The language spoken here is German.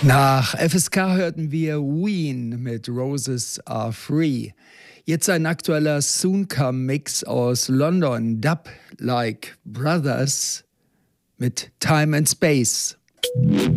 Nach FSK hörten wir Ween mit Roses Are Free. Jetzt ein aktueller Soon-Come-Mix aus London, Dub Like Brothers mit Time and Space.